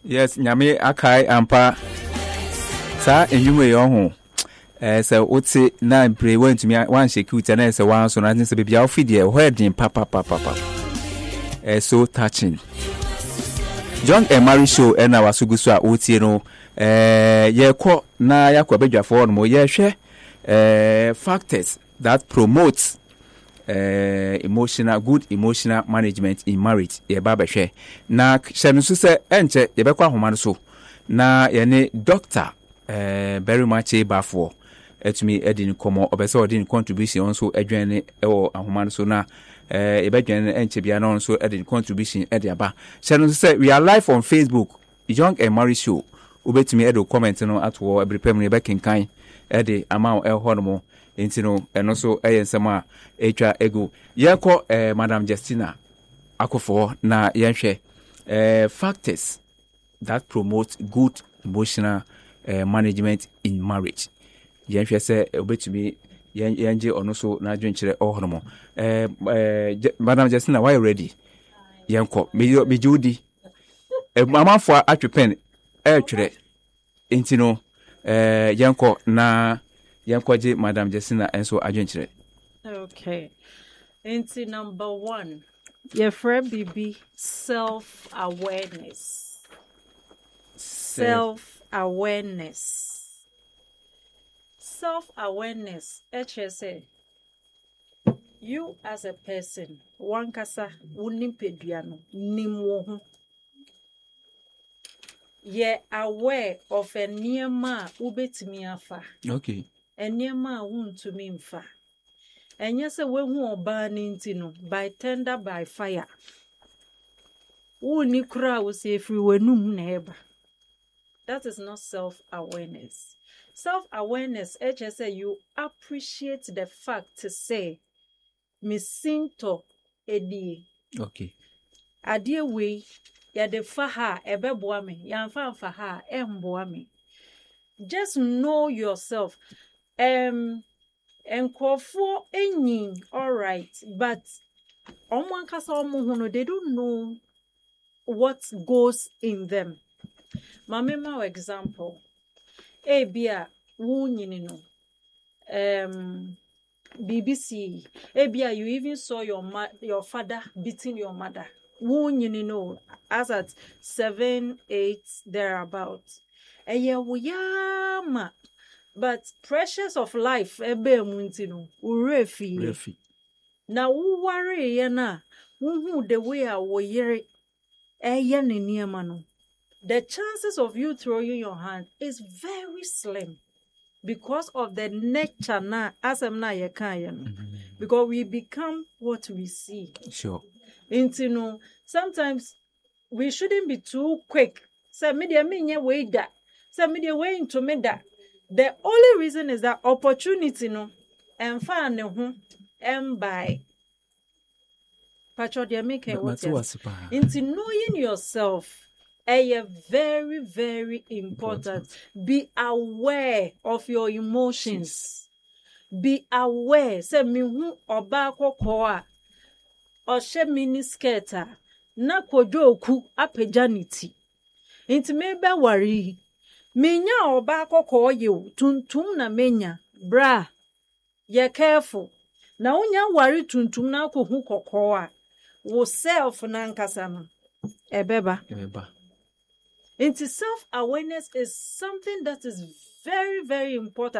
Yes, nyame akai ampa. Sa enyume yo ho. So wote na pray want me one security na say one so na say bibia wo fidie hoedin papa. So touching. John Emery show na wasugu so a wotie no ye kɔ na yakɔ bedwafo no mo ye hwɛ factors that promotes good emotional management in marriage. Ye ba behwɛ na hyɛ so sɛ enche ye bɛkɔ ahoma no so na ye ne doctor very much bafo etumi edin komo obese odin contribution so adwene ɛwɔ ahoma no so na ebedwene enche bia no so edin contribution ede aba hyɛ no sɛ we are live on Facebook Young Emery show ubetumi edo comment no atwo every pem ne bekenkan ede ama ɛhɔ no mo enti no ɛno so ɛyɛ nsɛm a etwa ego yɛkɔ Madam Justina akofo na yɛhwɛ factors that promote good emotional management in marriage. Yɛhwɛ sɛ obetumi yɛnje ɔno so na adwenkyerɛ ɔhɔ mo Madam Justina, why you ready? Yɛnkɔ me judi amanfo atwepen ɛtwerɛ enti no yɛnkɔ na yɛnkɔgye Madam Justina enso adwenkyerɛ. Okay. Enti number 1, your friend BB self-awareness. Self-awareness, HSA. You as a person, one kasa unimpediano, nimwo. Ye aware of a nearma ubetimi afa. Okay. A nearma won't to me mfa. And yes, a when who burning tino by tender by fire. Uni kra will say if we were no neighbor. That is not self-awareness. Self-awareness, HSA, you appreciate the fact to say, me sinto edi. Okay. Adie we, ya de faha ebe boame, ya faha boame. Just know yourself. Enkofo enyin, all right, but omwan kasa omuhuno, they don't know what goes in them. Mamema example. Ebia wunyini no. BBC. Ebia you even saw your father beating your mother. Wunyini no. As at 7, 8 thereabouts. Eye wuyama. But pressures of life ebe muntino. Urefi. Na wu worry ye na. Wuhu the way a wo yere. Eye ni niema no. The chances of you throwing your hand is very slim because of the nature na asemna yekaya. Because we become what we see. Sure. Intino, sometimes we shouldn't be too quick. Say media minye way that. Say media way into me that. The only reason is that opportunity no and find and buy. Patro they make it what into knowing yourself. Very, very important. Be aware of your emotions. Be aware. Say me hu oba kokoa. O she mini sketa. Na kojoku apejaniti. Inti mebe worry. Minya oba kokoa you. Tuntum na menya. Bra. Ye careful. Na unya worry tuntum na kuhu kokoa. Wo self na nkasama. Ebeba. Self-awareness is something that is very, very important.